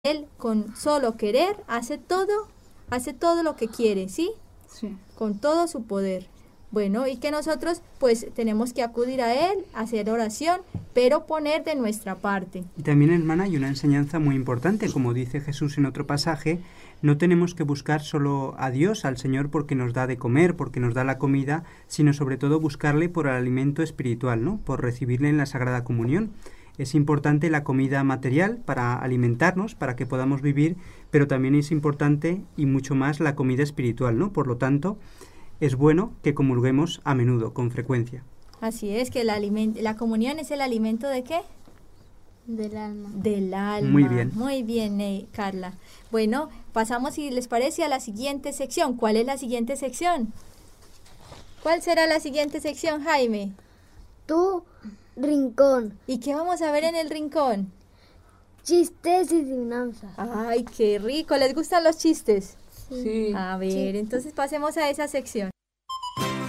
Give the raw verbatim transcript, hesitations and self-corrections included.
Él con solo querer hace todo, hace todo lo que quiere, ¿sí? Sí. Con todo su poder. Bueno, y que nosotros pues tenemos que acudir a Él, hacer oración, pero poner de nuestra parte. Y también, hermana, hay una enseñanza muy importante, como dice Jesús en otro pasaje, no tenemos que buscar solo a Dios, al Señor, porque nos da de comer, porque nos da la comida, sino sobre todo buscarle por el alimento espiritual, ¿no? Por recibirle en la Sagrada Comunión. Es importante la comida material para alimentarnos, para que podamos vivir, pero también es importante y mucho más la comida espiritual, ¿no? Por lo tanto, es bueno que comulguemos a menudo, con frecuencia. Así es, que el alimento, la comunión es el alimento ¿de qué? Del alma. Del alma. Muy bien. Muy bien, eh, Carla. Bueno, pasamos, si les parece, a la siguiente sección. ¿Cuál es la siguiente sección? ¿Cuál será la siguiente sección, Jaime? Tu rincón. ¿Y qué vamos a ver en el rincón? Chistes y finanzas. Ay, qué rico. ¿Les gustan los chistes? Sí. A ver, entonces pasemos a esa sección.